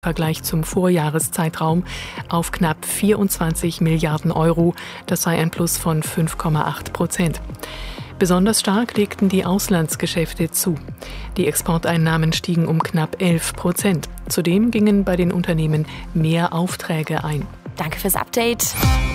Vergleich zum Vorjahreszeitraum auf knapp 24 Milliarden Euro. Das sei ein Plus von 5,8%. Besonders stark legten die Auslandsgeschäfte zu. Die Exporteinnahmen stiegen um knapp 11%. Zudem gingen bei den Unternehmen mehr Aufträge ein. Danke fürs Update.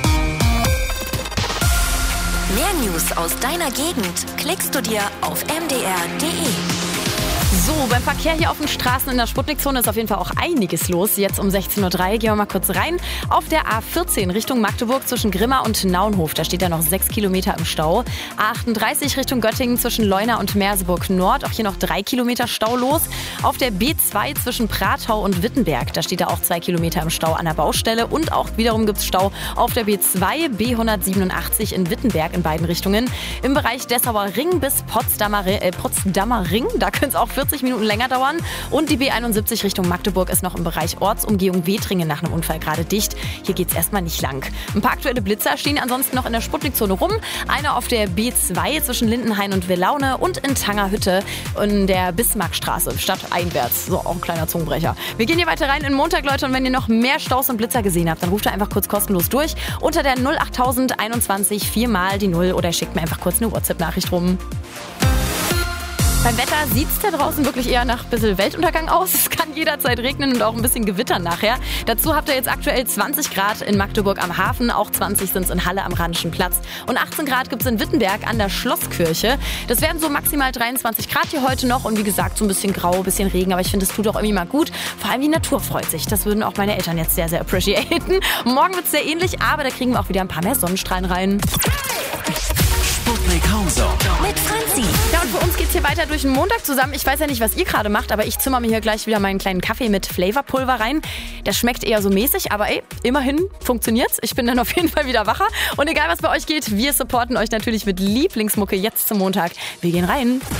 Mehr News aus deiner Gegend klickst du dir auf mdr.de. So, beim Verkehr hier auf den Straßen in der Sputnik-Zone ist auf jeden Fall auch einiges los. Jetzt um 16.03 Uhr gehen wir mal kurz rein. Auf der A14 Richtung Magdeburg zwischen Grimma und Naunhof, da steht ja noch 6 Kilometer im Stau. A38 Richtung Göttingen zwischen Leuna und Merseburg Nord, auch hier noch 3 Kilometer Stau los. Auf der B2 zwischen Pratau und Wittenberg, da steht ja auch 2 Kilometer im Stau an der Baustelle. Und auch wiederum gibt es Stau auf der B2 B187 in Wittenberg in beiden Richtungen. Im Bereich Dessauer Ring bis Potsdamer Ring, da können es auch 40 Minuten länger dauern. Und die B71 Richtung Magdeburg ist noch im Bereich Ortsumgehung Wetringen nach einem Unfall gerade dicht. Hier geht es erstmal nicht lang. Ein paar aktuelle Blitzer stehen ansonsten noch in der Sputnik-Zone rum. Einer auf der B2 zwischen Lindenhain und Willaune und in Tangerhütte in der Bismarckstraße, stadteinwärts. So, auch ein kleiner Zungenbrecher. Wir gehen hier weiter rein in Montag, Leute. Und wenn ihr noch mehr Staus und Blitzer gesehen habt, dann ruft ihr einfach kurz kostenlos durch unter der 08021 4 die 0 oder schickt mir einfach kurz eine WhatsApp-Nachricht rum. Beim Wetter sieht es da draußen wirklich eher nach ein bisschen Weltuntergang aus. Es kann jederzeit regnen und auch ein bisschen gewittern nachher. Dazu habt ihr jetzt aktuell 20 Grad in Magdeburg am Hafen, auch 20 sind es in Halle am Rheinischen Platz. Und 18 Grad gibt es in Wittenberg an der Schlosskirche. Das werden so maximal 23 Grad hier heute noch und wie gesagt so ein bisschen grau, ein bisschen Regen. Aber ich finde, es tut auch irgendwie mal gut. Vor allem die Natur freut sich. Das würden auch meine Eltern jetzt sehr, sehr appreciaten. Morgen wird es sehr ähnlich, aber da kriegen wir auch wieder ein paar mehr Sonnenstrahlen rein. Sputnik Homezone Mit Franzi. Ja, und für uns geht's hier weiter durch den Montag zusammen. Ich weiß ja nicht, was ihr gerade macht, aber ich zimmer mir hier gleich wieder meinen kleinen Kaffee mit Flavorpulver rein. Das schmeckt eher so mäßig, aber immerhin funktioniert's. Ich bin dann auf jeden Fall wieder wacher. Und egal, was bei euch geht, wir supporten euch natürlich mit Lieblingsmucke jetzt zum Montag. Wir gehen rein.